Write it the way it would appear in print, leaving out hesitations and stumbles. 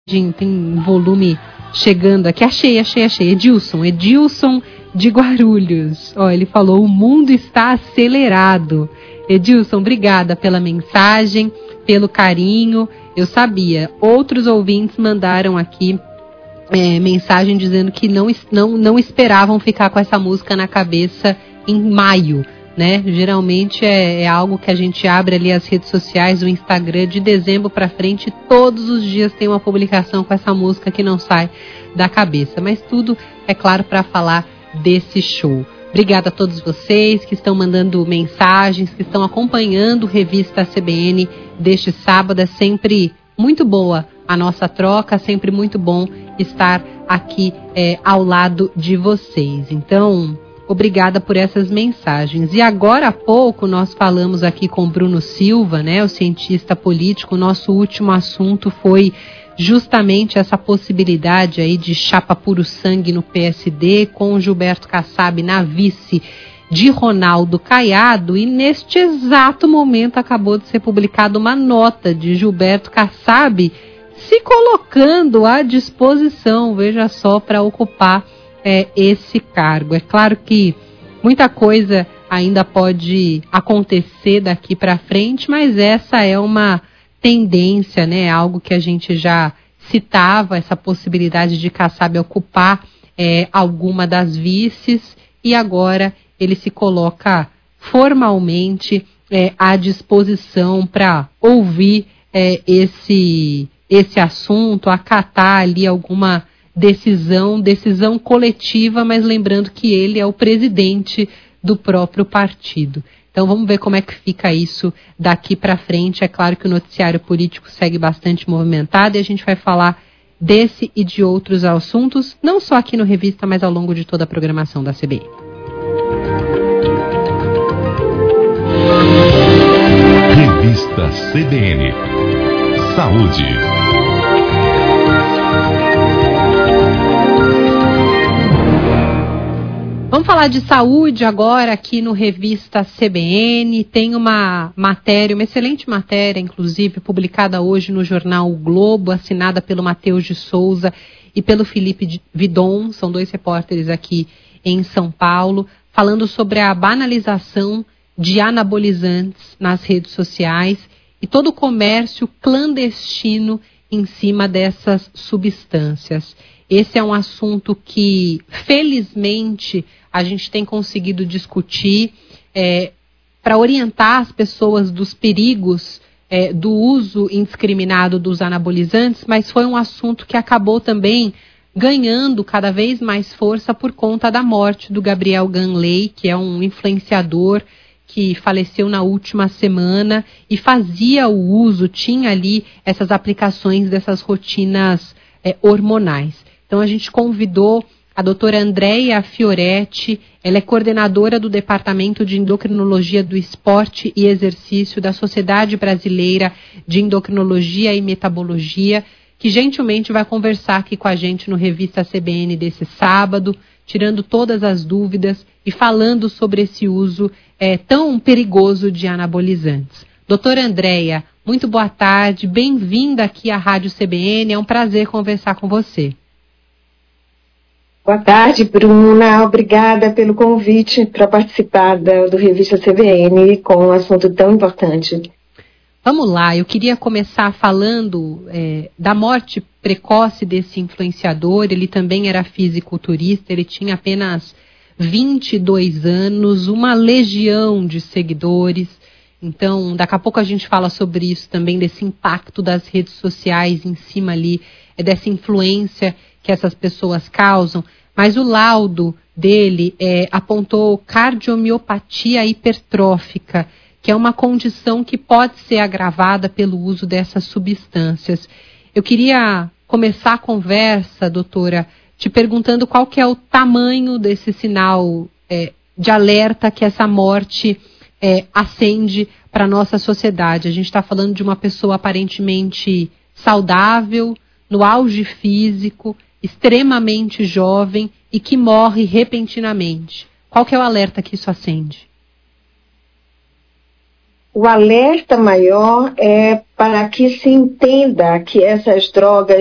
Tem volume chegando aqui. Achei. Edilson de Guarulhos. Ó, ele falou: o mundo está acelerado. Edilson, obrigada pela mensagem, pelo carinho. Eu sabia. Outros ouvintes mandaram aqui mensagem dizendo que não esperavam ficar com essa música na cabeça em maio, né? Geralmente é algo que a gente abre ali as redes sociais, o Instagram, de dezembro para frente, todos os dias tem uma publicação com essa música que não sai da cabeça. Mas tudo, é claro, para falar desse show. Obrigada a todos vocês que estão mandando mensagens, que estão acompanhando Revista CBN deste sábado. É sempre muito boa a nossa troca, sempre muito bom estar aqui ao lado de vocês. Então, obrigada por essas mensagens. E agora há pouco nós falamos aqui com Bruno Silva, né, o cientista político. O nosso último assunto foi justamente essa possibilidade aí de chapa puro sangue no PSD, com Gilberto Kassab na vice de Ronaldo Caiado. E neste exato momento acabou de ser publicada uma nota de Gilberto Kassab se colocando à disposição, veja só, para ocupar esse cargo. É claro que muita coisa ainda pode acontecer daqui para frente, mas essa é uma tendência, né? Algo que a gente já citava, essa possibilidade de Kassab ocupar alguma das vices, e agora ele se coloca formalmente à disposição para ouvir esse assunto, acatar ali alguma decisão coletiva, mas lembrando que ele é o presidente do próprio partido. Então vamos ver como é que fica isso daqui para frente. É claro que o noticiário político segue bastante movimentado e a gente vai falar desse e de outros assuntos, não só aqui no Revista, mas ao longo de toda a programação da CBN. Revista CBN. Saúde. Vamos falar de saúde agora aqui no Revista CBN. Tem uma matéria, uma excelente matéria, inclusive, publicada hoje no jornal O Globo, assinada pelo Matheus de Souza e pelo Felipe Vidon. São dois repórteres aqui em São Paulo, falando sobre a banalização de anabolizantes nas redes sociais e todo o comércio clandestino em cima dessas substâncias. Esse é um assunto que, felizmente, a gente tem conseguido discutir para orientar as pessoas dos perigos do uso indiscriminado dos anabolizantes, mas foi um assunto que acabou também ganhando cada vez mais força por conta da morte do Gabriel Ganley, que é um influenciador que faleceu na última semana e fazia o uso, tinha ali essas aplicações dessas rotinas hormonais. Então a gente convidou a doutora Andréia Fioretti, ela é coordenadora do Departamento de Endocrinologia do Esporte e Exercício da Sociedade Brasileira de Endocrinologia e Metabologia, que gentilmente vai conversar aqui com a gente no Revista CBN desse sábado, tirando todas as dúvidas e falando sobre esse uso tão perigoso de anabolizantes. Doutora Andréia, muito boa tarde, bem-vinda aqui à Rádio CBN, é um prazer conversar com você. Boa tarde, Bruna. Obrigada pelo convite para participar do Revista CBN com um assunto tão importante. Vamos lá, eu queria começar falando da morte precoce desse influenciador. Ele também era fisiculturista, ele tinha apenas 22 anos, uma legião de seguidores. Então, daqui a pouco a gente fala sobre isso também, desse impacto das redes sociais em cima ali, dessa influência que essas pessoas causam, mas o laudo dele apontou cardiomiopatia hipertrófica, que é uma condição que pode ser agravada pelo uso dessas substâncias. Eu queria começar a conversa, doutora, te perguntando qual que é o tamanho desse sinal de alerta que essa morte acende para a nossa sociedade. A gente está falando de uma pessoa aparentemente saudável, no auge físico, extremamente jovem e que morre repentinamente. Qual que é o alerta que isso acende? O alerta maior é para que se entenda que essas drogas